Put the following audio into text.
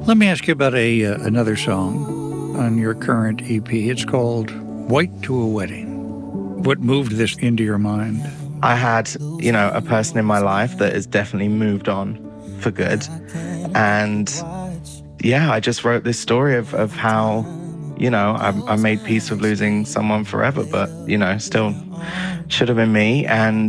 Let me ask you about another song on your current EP. It's called White to a Wedding. What moved this into your mind? I had, a person in my life that has definitely moved on for good. And yeah, I just wrote this story of how, I made peace with losing someone forever, but, still should have been me. And